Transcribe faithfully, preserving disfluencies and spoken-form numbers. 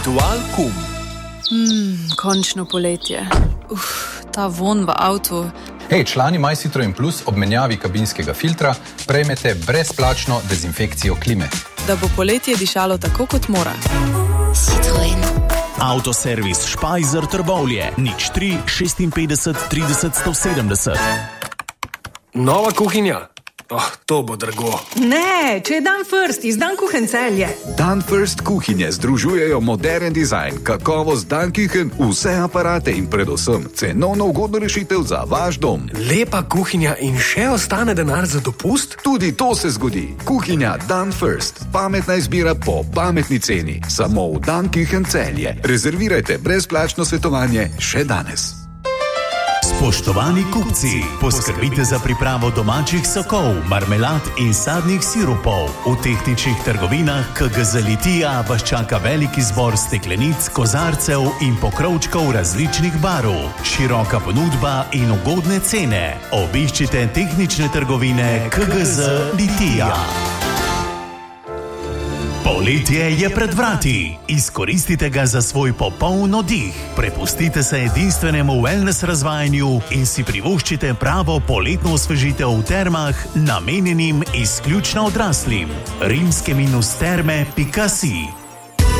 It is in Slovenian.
Dualkum. Mm, končno poletje. Uf, ta von v avtu. Hej, člani MyCitroen Plus ob menjavi kabinskega filtra prejmete brezplačno dezinfekcijo klime. Da bo poletje dišalo tako, kot mora. Citroen. Avtoservis Špajzer Trbovlje. nič tri šestinpetdeset trideset sto sedemdeset. Nova kuhinja? Oh, to bo drago. Ne, če je Dan First iz Dan Kuchen Celje. Dan First kuhinje združujejo modern dizajn, kakovost Dan Kuchen, vse aparate in predvsem cenovno ugodno rešitev za vaš dom. Lepa kuhinja in še ostane denar za dopust? Tudi to se zgodi. Kuhinja Dan First. Pametna izbira po pametni ceni. Samo v Dan Kuchen Celje. Rezervirajte brezplačno svetovanje še danes. Spoštovani kupci, poskrbite za pripravo domačih sokov, marmelad in sadnih sirupov. V tehničnih trgovinah K G Z Litija vas čaka velik izbor steklenic, kozarcev in pokrovčkov različnih barv. Široka ponudba in ugodne cene. Obiščite tehnične trgovine K G Z Litija. Poletje je pred vrati. Izkoristite ga za svoj popoln oddih. Prepustite se edinstvenemu wellness razvajanju in si privoščite pravo poletno osvežitev v termah, namenjenim izključno odraslim. rimske minus terme pika si